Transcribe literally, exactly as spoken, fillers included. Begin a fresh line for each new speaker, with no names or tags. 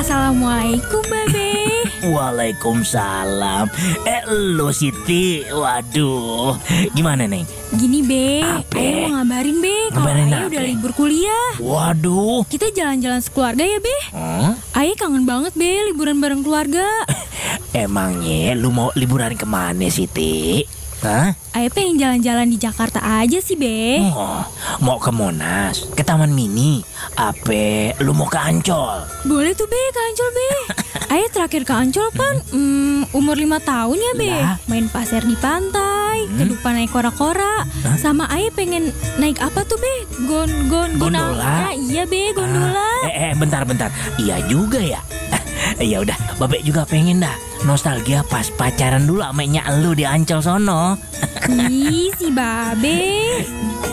Assalamualaikum Babe.
Waalaikumsalam. Eh lu Siti, waduh, gimana Neng?
Gini Be,
Apa?
Ayah mau ngabarin Be kalau
Ngabarin
Ayah
apa?
udah libur kuliah.
Waduh.
Kita jalan-jalan sekeluarga ya Be.
Hmm?
Ayah kangen banget Be liburan bareng keluarga.
Emangnya lu mau liburan kemana Siti? Hah?
Ayah pengen jalan-jalan di Jakarta aja sih Be.
Oh, mau ke Monas, ke Taman Mini, apa lu mau ke Ancol?
Boleh tuh Be, ke Ancol Be. Ayah terakhir ke Ancol kan hmm, umur lima tahun ya Be.
Lah.
Main pasir di pantai,
Hmm.
ke depan naik kora-kora.
Hah?
Sama Ayah pengen naik apa tuh Be? Gon gon
Gondola?
gonal- Ah, iya Be, gondola.
Ah, eh, eh, bentar, bentar. Iya juga ya. Ya udah, Babek juga pengen dah nostalgia pas pacaran dulu sama nyak lu di Ancol sono.
Ih, si Babe.